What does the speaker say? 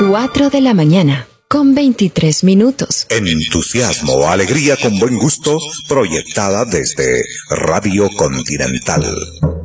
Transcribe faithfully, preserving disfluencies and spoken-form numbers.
cuatro de la mañana, con veintitrés minutos. Entusiasmo, alegría con buen gusto, proyectada desde Radio Continental.